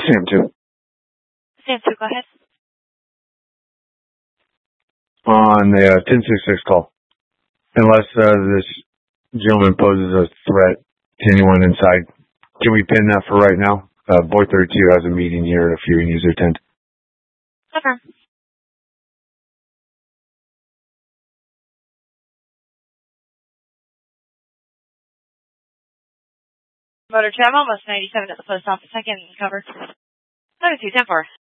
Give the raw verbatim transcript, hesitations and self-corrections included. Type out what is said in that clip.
Sam two. Sam two, go ahead. On the uh, ten six six call. Unless uh, this gentleman poses a threat to anyone inside. Can we pin that for right now? Uh, Boy thirty-two has a meeting here if you needs to attend. Confirm. Motor Chad, almost ninety-seven at the post office. I can't even cover. seven two, ten four.